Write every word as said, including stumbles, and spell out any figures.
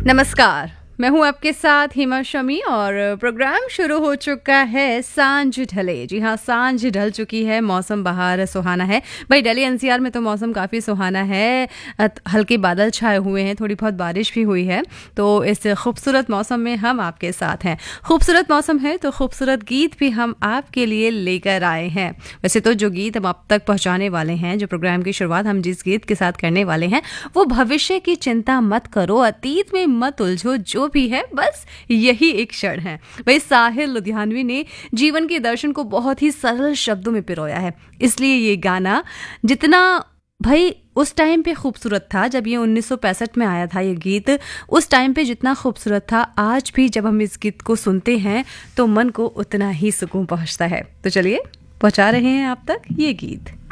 नमस्कार, मैं हूं आपके साथ हिमा शमी और प्रोग्राम शुरू हो चुका है सांझ ढले। जी हाँ, सांझ ढल चुकी है, मौसम बाहर सुहाना है। भाई दिल्ली एनसीआर में तो मौसम काफ़ी सुहाना है, हल्के बादल छाए हुए हैं, थोड़ी बहुत बारिश भी हुई है। तो इस खूबसूरत मौसम में हम आपके साथ हैं। खूबसूरत मौसम है तो खूबसूरत गीत भी हम आपके लिए लेकर आए हैं। वैसे तो जो गीत हम आप तक पहुँचाने वाले हैं, जो प्रोग्राम की शुरुआत हम जिस गीत के साथ करने वाले हैं, वो भविष्य की चिंता मत करो, अतीत में मत उलझो, जो भी है बस यही एक क्षण है। वही साहिल लुधियानवी ने जीवन के दर्शन को बहुत ही सरल शब्दों में पिरोया है। इसलिए ये गाना जितना भाई उस टाइम पे खूबसूरत था, जब ये उन्नीस सौ पैंसठ में आया था ये गीत, उस टाइम पे जितना खूबसूरत था, आज भी जब हम इस गीत को सुनते हैं तो मन को उतना ही सुकून पहुंचता है। तो चलिए पहुंचा रहे हैं आप तक ये गीत।